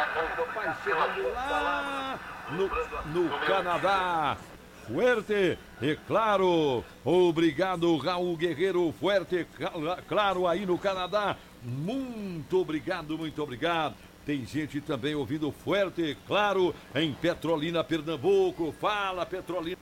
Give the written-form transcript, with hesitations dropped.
Vai chegando lá no Canadá. Fuerte e claro, obrigado Raul Guerreiro, Fuerte, claro aí no Canadá, muito obrigado, muito obrigado. Tem gente também ouvindo Fuerte, claro, em Petrolina, Pernambuco. Fala, Petrolina.